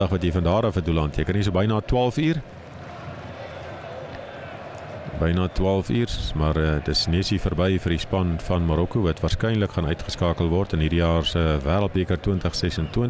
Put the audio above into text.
wat jy vandaar af 'n doel aanteken, nie so byna 12 uur. Byna 12 uur, maar dis nesie verby vir die span van Marokko wat waarskynlik gaan uitgeskakel word in hierdie jaar se Wêreldbeker 2026.